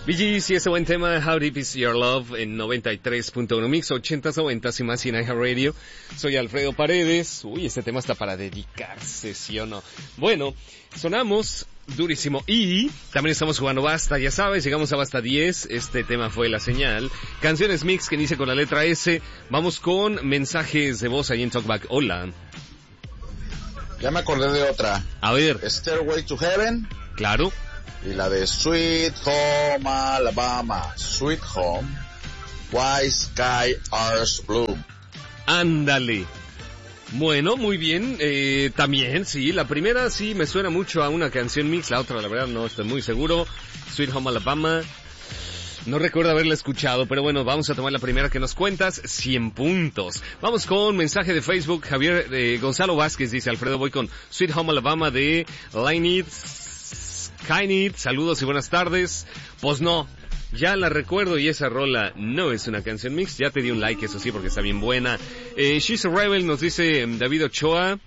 Bee Gees y ese buen tema, How Deep Is Your Love, en 93.1 Mix, 80s, 90s y más en iHeartRadio. Soy Alfredo Paredes. Uy, este tema está para dedicarse, ¿sí o no? Bueno, sonamos durísimo y también estamos jugando Basta, ya sabes, llegamos a Basta 10, este tema fue la señal. Canciones Mix que inicia con la letra S. Vamos con mensajes de voz ahí en Talkback. Hola. Ya me acordé de otra. A ver. Stairway to Heaven. Claro. Y la de Sweet Home Alabama. Sweet Home. Why Sky Ours Blue. Ándale. Bueno, muy bien. También, sí, la primera sí me suena mucho a una canción Mix, la otra la verdad no estoy muy seguro. Sweet Home Alabama. No recuerdo haberla escuchado, pero bueno, vamos a tomar la primera que nos cuentas, 100 puntos. Vamos con mensaje de Facebook, Javier Gonzalo Vázquez dice, Alfredo, voy con Sweet Home Alabama de Line It, Skynet, saludos y buenas tardes. Pues no, ya la recuerdo y esa rola no es una canción Mix, ya te di un like, eso sí, porque está bien buena. She's a Rebel nos dice David Ochoa.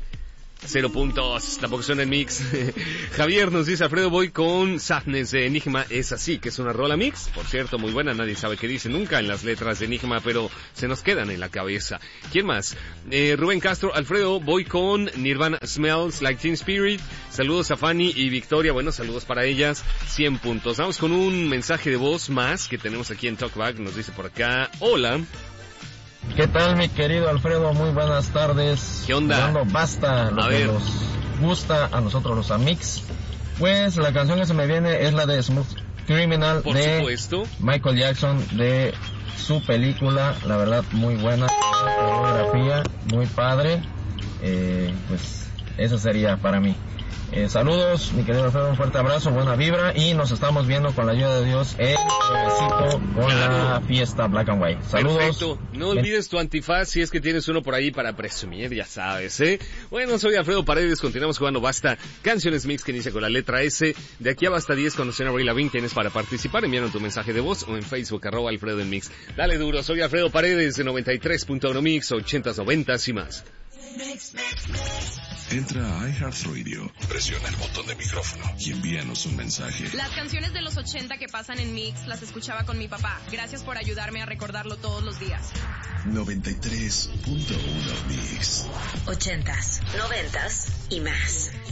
0 puntos, tampoco suena en Mix. Javier nos dice, Alfredo, voy con Sadness de Enigma, es así, que es una rola Mix, por cierto, muy buena, nadie sabe qué dice nunca en las letras de Enigma, pero se nos quedan en la cabeza. ¿Quién más? Rubén Castro, Alfredo, voy con Nirvana, Smells Like Teen Spirit, saludos a Fanny y Victoria, bueno, saludos para ellas, 100 puntos. Vamos con un mensaje de voz más que tenemos aquí en Talkback, nos dice por acá, hola. ¿Qué tal, mi querido Alfredo? Muy buenas tardes. ¿Qué onda? Cuando basta lo que nos gusta a nosotros los Amix. Pues la canción que se me viene es la de Smooth Criminal por de supuesto. Michael Jackson, de su película, la verdad muy buena, coreografía muy padre. Pues eso sería para mí. Saludos, mi querido Alfredo, un fuerte abrazo, buena vibra y nos estamos viendo con la ayuda de Dios el juevesito con la fiesta Black and White. Saludos. Perfecto, no olvides tu antifaz si es que tienes uno por ahí para presumir, ya sabes, ¿eh? Bueno, soy Alfredo Paredes, continuamos jugando Basta, canciones Mix que inicia con la letra S. De aquí a Basta 10 con Luciana Abril Lavín tienes para participar, enviaron tu mensaje de voz o en Facebook, @Alfredo en Mix. Dale duro, soy Alfredo Paredes de 93.1 Mix, 80s, 90s y más. Entra a iHeartRadio, presiona el botón de micrófono y envíanos un mensaje. Las canciones de los 80 que pasan en Mix las escuchaba con mi papá. Gracias por ayudarme a recordarlo todos los días. 93.1 Mix. 80s, 90s y más.